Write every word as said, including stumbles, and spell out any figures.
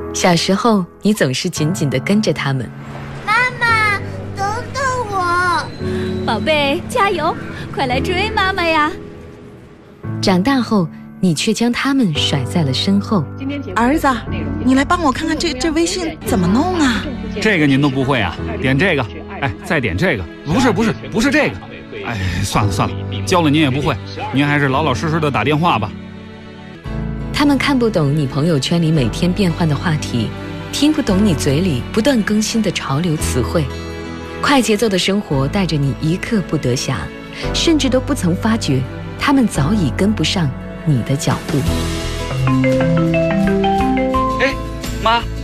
小时候，你总是紧紧地跟着他们。 妈妈，等等我！ 宝贝，加油，快来追妈妈呀！ 长大后，你却将他们甩在了身后。 儿子，你来帮我看看这这微信怎么弄啊？ 这个您都不会啊？点这个，哎，再点这个，不是不是不是这个，哎，算了算了，教了您也不会，您还是老老实实的打电话吧。 他们看不懂你朋友圈里每天变换的话题，听不懂你嘴里不断更新的潮流词汇。快节奏的生活带着你一刻不得暇，甚至都不曾发觉，他们早已跟不上你的脚步。 哎，妈。